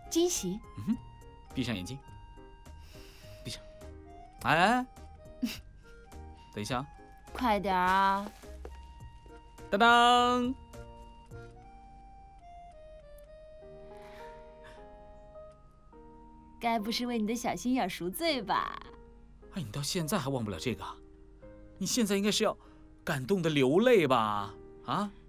惊喜。 闭上眼睛，闭上。哎，等一下啊！ 快点啊！ 当当。 该不是为你的小心眼赎罪吧？ 哎，你到现在还忘不了这个？你现在应该是要感动的流泪吧？啊？